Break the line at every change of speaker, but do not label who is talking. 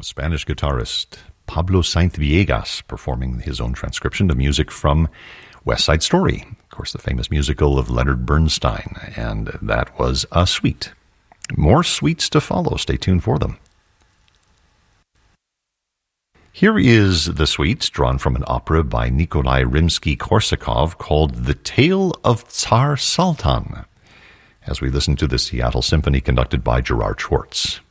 Spanish guitarist Pablo Sainz-Villegas performing his own transcription of music from West Side Story, of course, the famous musical of Leonard Bernstein, and that was a suite. More suites to follow. Stay tuned for them. Here is the suite drawn from an opera by Nikolai Rimsky-Korsakov called The Tale of Tsar Sultan, as we listen to the Seattle Symphony conducted by Gerard Schwartz.